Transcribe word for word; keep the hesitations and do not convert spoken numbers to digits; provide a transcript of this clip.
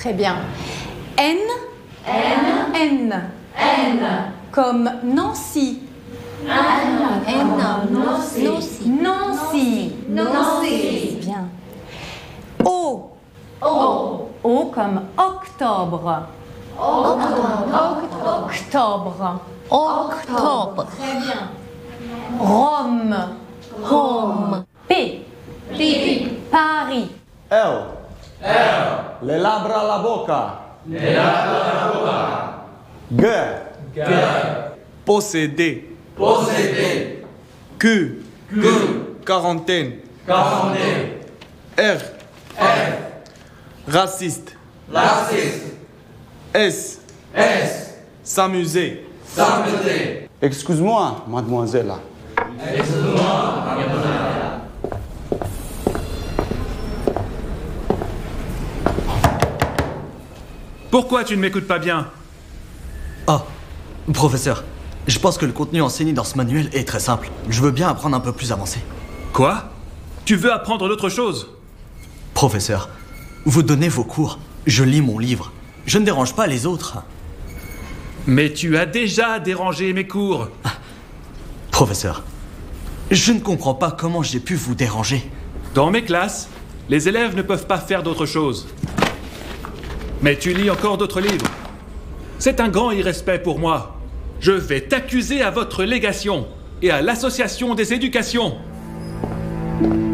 Très bien. N. N. N. N. Comme Nancy. N. N. Nancy. Nancy. Nancy. Bien. O. O. O comme octobre. Octobre. Octobre. Octobre. Très bien. Rome. Home. P. P. Paris. L. L. Le labbra alla bocca. Le labbra alla bocca. G. G. Posséder. Posséder. Q. Q. Quarantaine. Quarantaine. R. F. Raciste. Raciste. S. S. S'amuser. S'amuser. Excuse-moi, mademoiselle. Pourquoi tu ne m'écoutes pas bien? Ah, professeur, je pense que le contenu enseigné dans ce manuel est très simple. Je veux bien apprendre un peu plus avancé. Quoi? Tu veux apprendre d'autres choses? Professeur, vous donnez vos cours, je lis mon livre. Je ne dérange pas les autres. Mais tu as déjà dérangé mes cours. Professeur, je ne comprends pas comment j'ai pu vous déranger. Dans mes classes, les élèves ne peuvent pas faire d'autre chose. Mais tu lis encore d'autres livres. C'est un grand irrespect pour moi. Je vais t'accuser à votre légation et à l'association des éducations.